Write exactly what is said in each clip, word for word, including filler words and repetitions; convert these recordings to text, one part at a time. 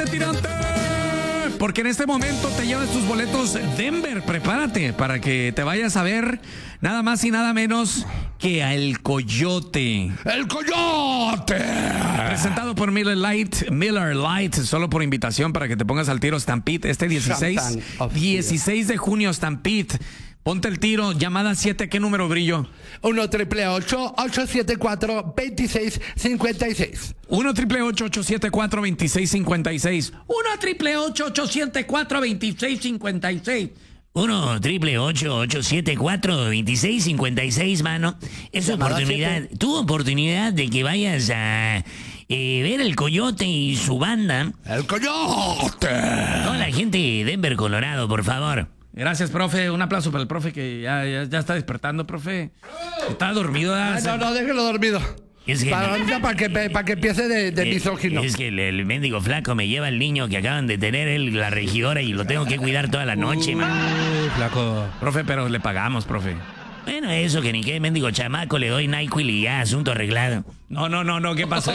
retirante. Porque en este momento te llevas tus boletos Denver. Prepárate para que te vayas a ver nada más y nada menos que a El Coyote. ¡El Coyote! Presentado por Miller Lite. Miller Lite, solo por invitación para que te pongas al tiro. Stampede este dieciséis, dieciséis de junio, Stampede. Ponte el tiro, llamada siete, ¿qué número, Brillo? uno triple ocho, ocho siete cuatro, dos seis cinco seis. uno triple ocho, ocho siete cuatro, dos seis cinco seis. uno triple ocho, ocho siete cuatro, dos seis cinco seis. uno triple ocho, ocho siete cuatro, dos seis cinco seis, mano. Es oportunidad, tu oportunidad de que vayas a eh, ver El Coyote y su banda. ¡El Coyote! Toda la gente de Denver, Colorado, por favor. Gracias, profe. Un aplauso para el profe que ya, ya, ya está despertando, profe. Está dormido. Ay, no, no, déjelo dormido. Es que para, no, para, que, para que empiece de, de es, misógino. Es que el, el mendigo flaco me lleva al niño que acaban de tener él, la regidora, y lo tengo que cuidar toda la noche, uh, man. Flaco. Profe, pero le pagamos, profe. Bueno, eso que ni qué, mendigo chamaco, le doy NyQuil y ya, asunto arreglado. No, no, no, no, ¿qué pasa?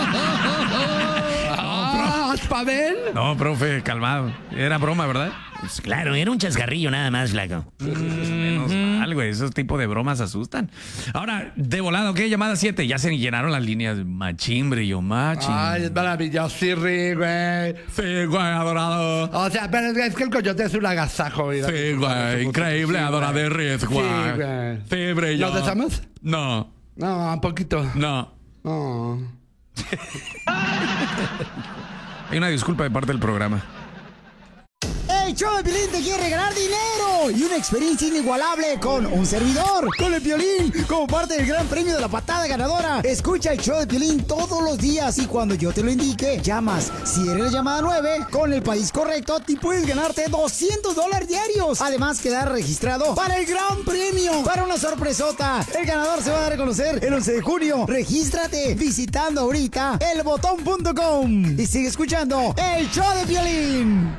Ah, ¿Pavel? No, profe, calmado. Era broma, ¿verdad? Pues claro, era un chascarrillo nada más, flaco. Menos mal, güey. Esos tipos de bromas asustan. Ahora, de volada, ¿ok? Llamada siete. Ya se llenaron las líneas. Machín, Brillo, machín. Ay, es maravilloso, sí, güey. Sí, güey, adorado. O sea, pero es que el Coyote es un agasajo, güey. Sí, güey. Increíble, sí, adorado de Riz, güey. Sí, güey. Sí, Brillo. ¿Nos besamos? No. No, un poquito. No. No. Hay una disculpa de parte del programa. El show de Piolín te quiere regalar dinero y una experiencia inigualable con un servidor, con el Piolín, como parte del gran premio de la patada ganadora. Escucha el show de Piolín todos los días y cuando yo te lo indique, llamas. Si eres la llamada nueve, con el país correcto, te puedes ganarte doscientos dólares diarios. Además, quedar registrado para el gran premio, para una sorpresota. El ganador se va a dar a conocer el once de junio. Regístrate visitando ahorita el botón punto com y sigue escuchando el show de Piolín.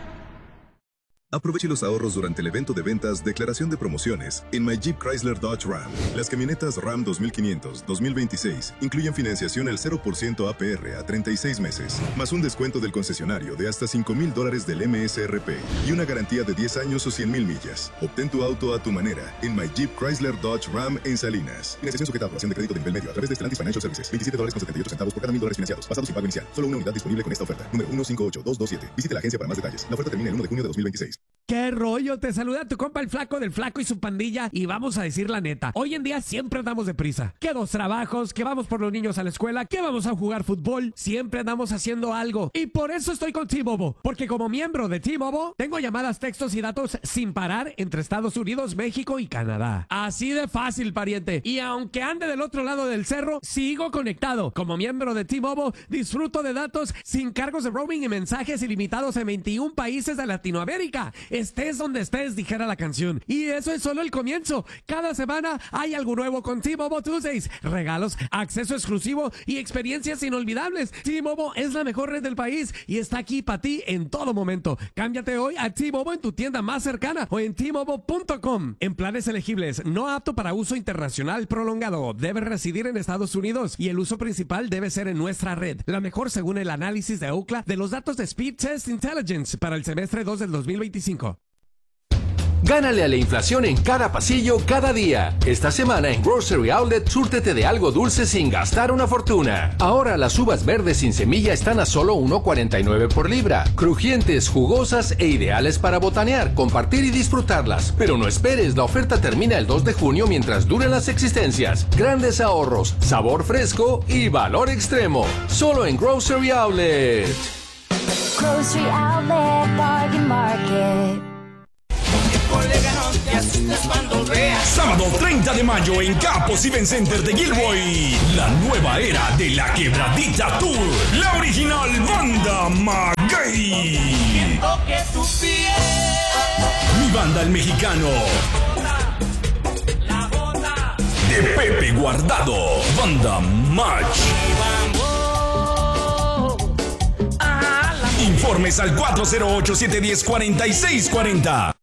Aproveche los ahorros durante el evento de ventas Declaración de Promociones en My Jeep Chrysler Dodge Ram. Las camionetas Ram dos mil quinientos dos mil veintiséis incluyen financiación al cero por ciento A P R a treinta y seis meses, más un descuento del concesionario de hasta cinco mil dólares del M S R P y una garantía de diez años o cien mil millas. Obtén tu auto a tu manera en My Jeep Chrysler Dodge Ram en Salinas. Financiación sujeta a aprobación de crédito de nivel medio a través de Stellantis Financial Services. veintisiete dólares con setenta y ocho centavos por cada mil dólares financiados, basados sin pago inicial. Solo una unidad disponible con esta oferta. Número uno cinco ocho dos dos siete. Visite la agencia para más detalles. La oferta termina el uno de junio de dos mil veintiséis. ¡Qué rollo! Te saluda tu compa el flaco del flaco y su pandilla y vamos a decir la neta. Hoy en día siempre andamos deprisa. Que dos trabajos, que vamos por los niños a la escuela, que vamos a jugar fútbol. Siempre andamos haciendo algo. Y por eso estoy con T-Mobile. Porque como miembro de T-Mobile, tengo llamadas, textos y datos sin parar entre Estados Unidos, México y Canadá. Así de fácil, pariente. Y aunque ande del otro lado del cerro, sigo conectado. Como miembro de T-Mobile, disfruto de datos sin cargos de roaming y mensajes ilimitados en veintiún países de Latinoamérica. Estés donde estés, dijera la canción. Y eso es solo el comienzo. Cada semana hay algo nuevo con T-Mobile Tuesdays. Regalos, acceso exclusivo y experiencias inolvidables. T-Mobile es la mejor red del país y está aquí para ti en todo momento. Cámbiate hoy a T-Mobile en tu tienda más cercana o en T Mobile punto com. En planes elegibles, no apto para uso internacional prolongado. Debe residir en Estados Unidos y el uso principal debe ser en nuestra red. La mejor según el análisis de Ookla de los datos de Speed Test Intelligence para el semestre dos del dos mil veinticinco. Gánale a la inflación en cada pasillo, cada día. Esta semana en Grocery Outlet, súrtete de algo dulce sin gastar una fortuna. Ahora las uvas verdes sin semilla están a solo uno cuarenta y nueve por libra. Crujientes, jugosas e ideales para botanear, compartir y disfrutarlas. Pero no esperes, la oferta termina el dos de junio mientras duren las existencias. Grandes ahorros, sabor fresco y valor extremo. Solo en Grocery Outlet. Grocery Outlet, Bargain Market. Sábado treinta de mayo en Capos Event Center de Gilroy, la nueva era de la Quebradita Tour, la original banda Maguey. Mi banda el mexicano de Pepe Guardado, banda Match. Informes al cuatro cero ocho, siete uno cero, cuatro seis cuatro cero.